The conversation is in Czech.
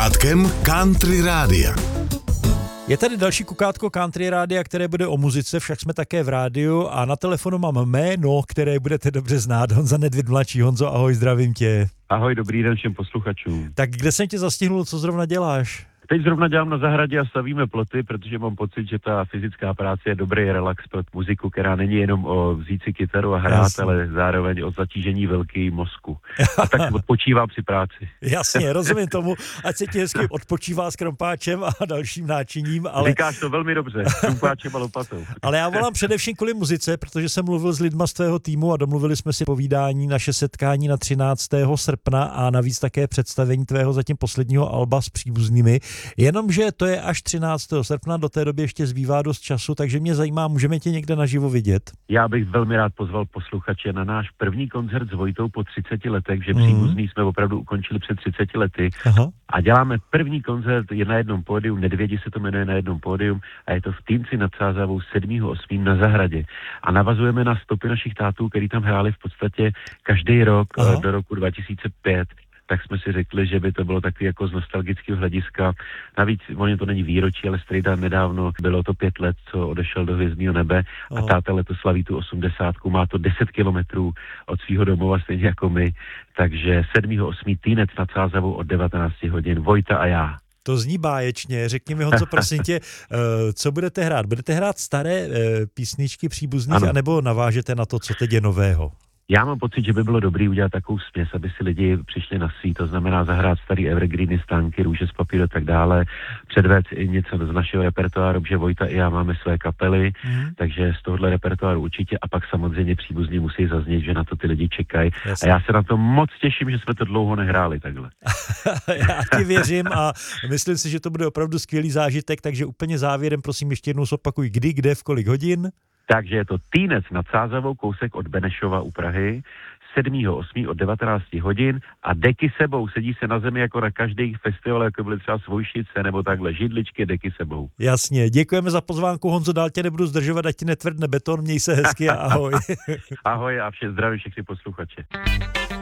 Kukátkem Country Rádia. Je tady další kukátko Country Rádia, které bude o muzice, však jsme také v rádiu a na telefonu mám jméno, které budete dobře znát. Honza Nedvěd mladší. Honzo, ahoj, zdravím tě. Ahoj, dobrý den všem posluchačům. Tak kde jsem tě zastihnul, co zrovna děláš? Teď zrovna dělám na zahradě a stavíme ploty, protože mám pocit, že ta fyzická práce je dobrý relax pro muziku, která není jenom o vzít si kytaru a hrát, Jasně. ale zároveň o zatížení velký mozku. A tak odpočívám při práci. Jasně, rozumím tomu, ať se ti hezky odpočívá s krompáčem a dalším náčiním, ale... Říkáš to velmi dobře, s krumpáčem a lopatou. Ale já volám především kvůli muzice, protože jsem mluvil s lidma z tvého týmu a domluvili jsme si povídání, naše setkání na 13. srpna a navíc také představení tvého zatím posledního alba s příbuznými. Jenomže to je až 13. srpna, do té doby ještě zbývá dost času, takže mě zajímá, můžeme tě někde naživo vidět? Já bych velmi rád pozval posluchače na náš první koncert s Vojtou po 30 letech, že příbuzný jsme opravdu ukončili před 30 lety. Aha. A děláme první koncert na jednom pódiu, Nedvědi se to jmenuje, na jednom pódium a je to v Týnci nad Sázavou 7.8. na zahradě. A navazujeme na stopy našich tátů, který tam hráli v podstatě každý rok do roku 2005. Tak jsme si řekli, že by to bylo takový jako z nostalgického hlediska. Navíc, ono to není výročí, ale strejda nedávno bylo to 5 let, co odešel do hvězdného nebe a táta letos slaví tu 80. Má to 10 kilometrů od svého domova, stejně jako my. Takže 7.8. Týnec nad Sázavou od 19 hodin. Vojta a já. To zní báječně. Řekni mi, Honzo, prosím tě, co budete hrát? Budete hrát staré písničky příbuzných, ano, anebo navážete na to, co teď je nového? Já mám pocit, že by bylo dobré udělat takovou směs, aby si lidi přišli na svý, to znamená zahrát starý evergreeny, stánky, růže z papíru a tak dále, předvést i něco z našeho repertoáru, že Vojta i já máme své kapely, takže z tohohle repertoáru určitě a pak samozřejmě příbuzní musí zaznít, že na to ty lidi čekají. Jasně. A já se na to moc těším, že jsme to dlouho nehráli takhle. Já ti věřím a myslím si, že to bude opravdu skvělý zážitek, takže úplně závěrem prosím ještě jednou zopakuj, kdy, kde, v kolik hodin? Takže je to Týnec nad Sázavou, kousek od Benešova u Prahy, 7.8. od 19 hodin a deky sebou, sedí se na zemi jako na každý festival, jako byly třeba Svojšice nebo takhle, židličky, deky sebou. Jasně, děkujeme za pozvánku, Honzo, dál tě nebudu zdržovat, ať ti netvrdne beton, měj se hezky a ahoj. Ahoj a zdravím všechny posluchače.